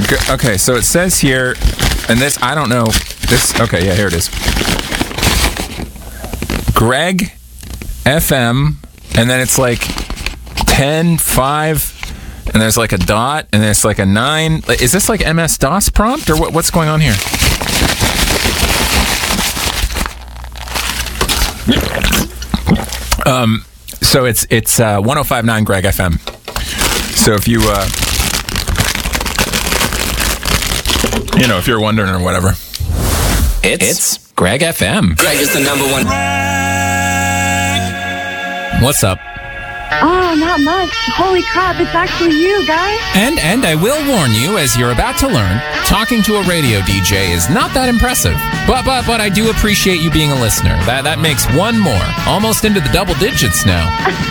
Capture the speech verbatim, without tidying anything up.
G- okay, so it says here, and this, I don't know. This, okay, yeah, here it is. Greg F M, and then it's like ten, five, and there's like a dot, and there's like a nine. Is this like M S DOS prompt, or what, what's going on here? Um, so it's it's uh, one oh five point nine Greg F M. So if you, uh, you know, if you're wondering or whatever, it's, it's Greg F M. Greg is the number one. What's up? Oh, not much. Holy crap, it's actually you, guys. And and I will warn you, as you're about to learn, talking to a radio D J is not that impressive. But but but I do appreciate you being a listener. That that makes one more, almost into the double digits now.